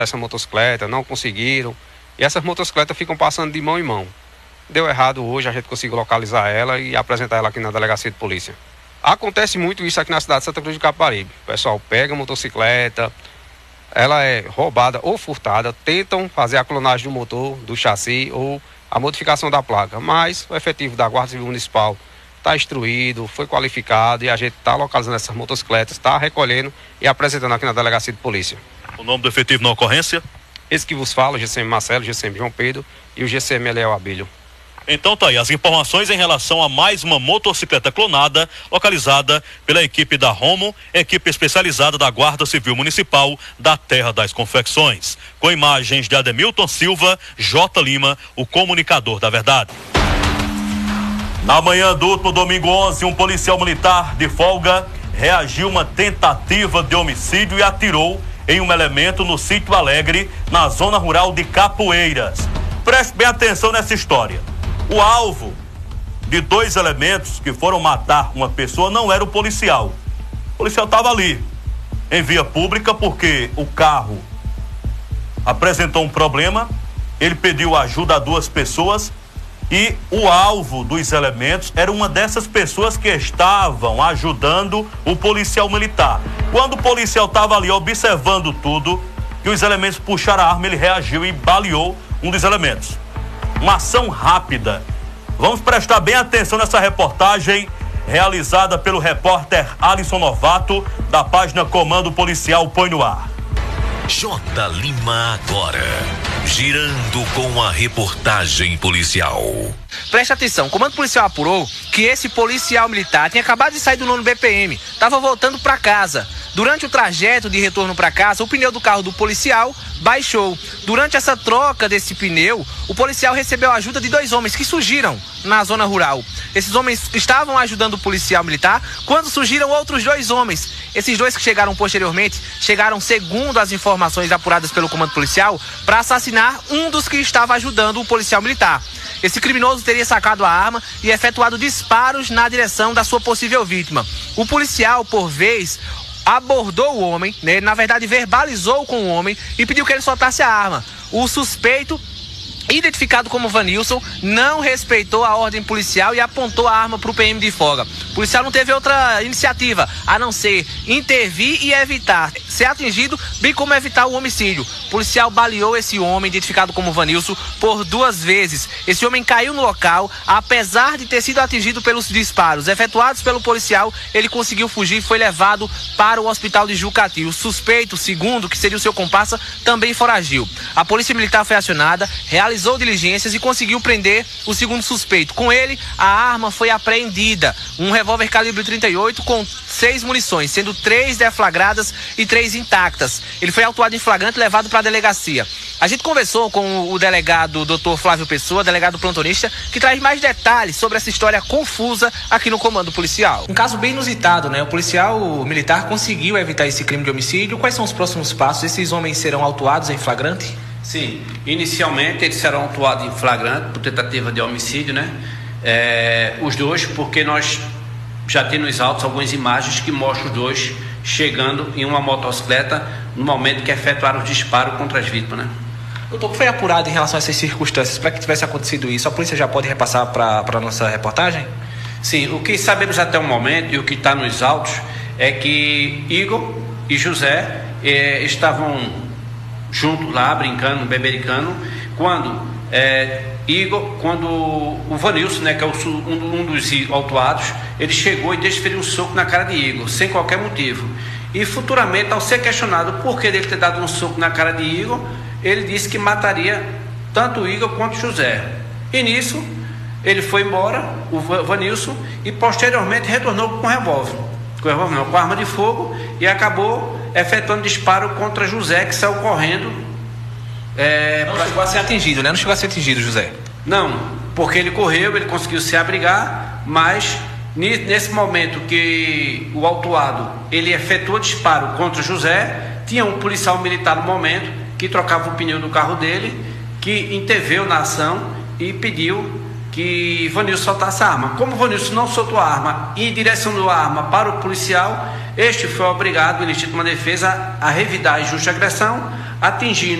essa motocicleta, não conseguiram. E essas motocicletas ficam passando de mão em mão. Deu errado hoje, a gente conseguiu localizar ela e apresentar ela aqui na delegacia de polícia. Acontece muito isso aqui na cidade de Santa Cruz do Capibaribe. O pessoal pega a motocicleta, ela é roubada ou furtada, tentam fazer a clonagem do motor, do chassi ou a modificação da placa. Mas o efetivo da Guarda Civil Municipal está instruído, foi qualificado e a gente está localizando essas motocicletas, está recolhendo e apresentando aqui na delegacia de polícia. O nome do efetivo na ocorrência? Esse que vos fala, o GCM Marcelo, o GCM João Pedro e o GCM Eliel Abílio. Então tá aí, as informações em relação a mais uma motocicleta clonada localizada pela equipe da Romo, equipe especializada da Guarda Civil Municipal da Terra das Confecções. Com imagens de Ademilton Silva, J. Lima, o comunicador da verdade. Na manhã do último domingo 11, um policial militar de folga reagiu a uma tentativa de homicídio e atirou em um elemento no Sítio Alegre, na zona rural de Capoeiras. Preste bem atenção nessa história. O alvo de dois elementos que foram matar uma pessoa não era o policial. O policial estava ali, em via pública, porque o carro apresentou um problema, ele pediu ajuda a duas pessoas e o alvo dos elementos era uma dessas pessoas que estavam ajudando o policial militar. Quando o policial estava ali observando tudo, que os elementos puxaram a arma, ele reagiu e baleou um dos elementos. Uma ação rápida. Vamos prestar bem atenção nessa reportagem realizada pelo repórter Alisson Novato, da página Comando Policial Põe no Ar. J. Lima agora, girando com a reportagem policial. Preste atenção, o Comando Policial apurou que esse policial militar tinha acabado de sair do 9º BPM, estava voltando para casa. Durante o trajeto de retorno para casa, o pneu do carro do policial baixou. Durante essa troca desse pneu, o policial recebeu a ajuda de dois homens que surgiram na zona rural. Esses homens estavam ajudando o policial militar quando surgiram outros dois homens. Esses dois que chegaram posteriormente, chegaram, segundo as informações apuradas pelo Comando Policial, para assassinar um dos que estava ajudando o policial militar. Esse criminoso teria sacado a arma e efetuado disparos na direção da sua possível vítima. O policial, por vez, abordou o homem, né? Na verdade verbalizou com o homem e pediu que ele soltasse a arma. O suspeito, identificado como Vanilson, não respeitou a ordem policial e apontou a arma para o PM de folga. O policial não teve outra iniciativa a não ser intervir e evitar ser atingido, bem como evitar o homicídio. O policial baleou esse homem, identificado como Vanilson, por 2 vezes. Esse homem caiu no local, apesar de ter sido atingido pelos disparos efetuados pelo policial, ele conseguiu fugir e foi levado para o hospital de Jucati. O suspeito, segundo, que seria o seu comparsa, também foragiu. A polícia militar foi acionada, realizou diligências e conseguiu prender o segundo suspeito. Com ele, a arma foi apreendida, um revólver calibre 38 com 6 munições, sendo 3 deflagradas e 3 intactas. Ele foi autuado em flagrante e levado para a delegacia. A gente conversou com o delegado Dr. Flávio Pessoa, delegado plantonista, que traz mais detalhes sobre essa história confusa aqui no Comando Policial. Um caso bem inusitado, né? O policial militar conseguiu evitar esse crime de homicídio. Quais são os próximos passos? Esses homens serão autuados em flagrante? Sim, inicialmente eles serão autuados em flagrante por tentativa de homicídio, né? Os dois, porque nós já temos nos autos algumas imagens que mostram os dois chegando em uma motocicleta no momento que efetuaram os disparos contra as vítimas, né? Doutor, o que foi apurado em relação a essas circunstâncias? Para que tivesse acontecido isso, a polícia já pode repassar para a nossa reportagem? Sim, o que sabemos até o momento e o que está nos autos é que Igor e José estavam juntos lá, brincando, bebericando, quando o Vanilson, né, que é um dos autuados, ele chegou e desferiu um soco na cara de Igor, sem qualquer motivo. E futuramente, ao ser questionado por que ele ter dado um soco na cara de Igor, ele disse que mataria tanto Igor quanto José. E nisso, ele foi embora, o Vanilson, e posteriormente retornou com revólver. Com arma de fogo, e acabou efetuando disparo contra José, que saiu correndo. Não chegou a ser atingido, né? Não chegou a ser atingido, José? Não, porque ele correu, ele conseguiu se abrigar, mas nesse momento que o autuado ele efetuou disparo contra José, tinha um policial militar no momento que trocava o pneu do carro dele, que interveio na ação e pediu que Vanilson soltasse a arma. Como Vanilson não soltou a arma e direcionou a arma para o policial, este foi obrigado, em legítima defesa, a revidar a injusta agressão, atingindo